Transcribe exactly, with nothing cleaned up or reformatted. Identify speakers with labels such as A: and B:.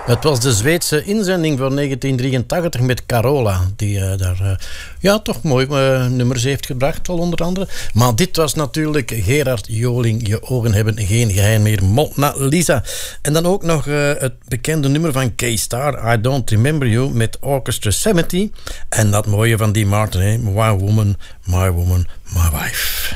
A: Het was de Zweedse inzending van negentien drieëntachtig met Carola, die uh, daar uh, ja, toch mooi uh, nummers heeft gebracht, al onder andere. Maar dit was natuurlijk Gerard Joling, Je ogen hebben geen geheim meer, Mona Lisa. En dan ook nog uh, het bekende nummer van K-Star, I Don't Remember You, met Orchestra zeventig. En dat mooie van Dean Martin, hè? My Woman, My Woman, My Wife.